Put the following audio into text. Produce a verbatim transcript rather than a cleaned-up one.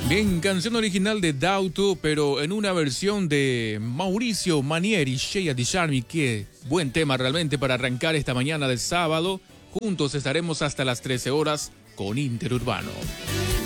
Bien, canción original de Dauto, pero en una versión de Mauricio Manieri, Shea Di Charmi. Qué buen tema realmente para arrancar esta mañana de sábado. Juntos estaremos hasta las trece horas con Interurbano.